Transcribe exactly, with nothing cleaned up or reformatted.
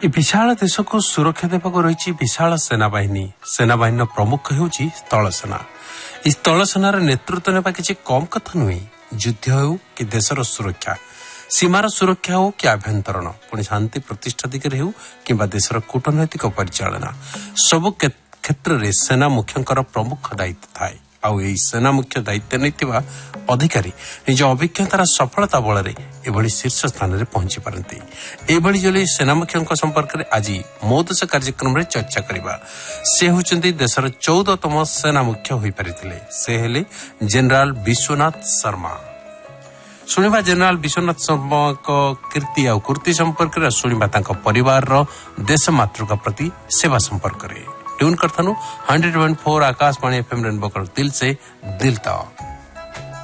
ए विशाल देश को सुरक्षा देवाक रही विशाल सेनाबाहिनी सेनाबाहिनी प्रमुख होउछि स्थलसेना। इस स्थलसेनार नेतृत्व नेबा किछि कम कथा नुहे। युद्ध हो कि देशर सुरक्षा, सीमार सुरक्षा हो कि आभ्यंतरण, पुणी शांति प्रतिष्ठा दिगरे हो किंबा देशर कूटनैतिक परिचालना, सबु क्षेत्र में सेना मुख्यंकर प्रमुख दायित्व थाए। आउ एई सेना मुख्य दायित्व नैतिबा अधिकारी निज अभिज्ञतार सफलता बल एभली शीर्ष स्थान में पहुंची पारती। एभली जली सेना मुख्यों संपर्क में आज मो देश कार्यक्रम में चर्चा करवा। से होचंती देशर चौदहतम सेना मुख्य होई परिथिले। से हेले जनरल विश्वनाथ शर्मा। शुणिबा जनरल विश्वनाथ शर्मा को कीर्ति आ कुर्ती संपर्क में शुणिबा तांको परिवार रो देश मातृका प्रति सेवा संपर्क में tune करथनु hundred point four Akashvani FM rainbow दिल से दिल तक।